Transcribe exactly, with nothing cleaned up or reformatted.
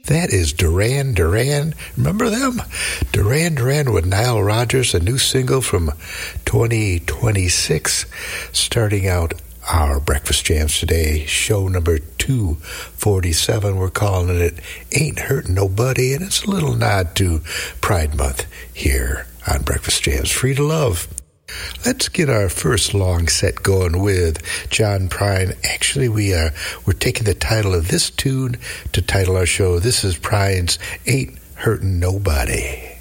That is Duran Duran. Remember them? Duran Duran with Nile Rodgers, a new single from twenty twenty-six, starting out our Breakfast Jams today, show number two forty-seven. We're calling it Ain't Hurting Nobody, and it's a little nod to Pride Month here on Breakfast Jams. Free to love. Let's get our first long set going with John Prine. Actually, we are we're taking the title of this tune to title our show. This is Prine's Ain't Hurting Nobody.